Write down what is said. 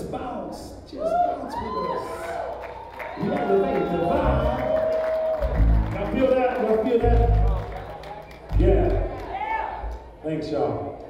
Just bounce. Just bounce with us. We elevate the vibe. Y'all feel that? Y'all feel that? Yeah. Thanks, y'all.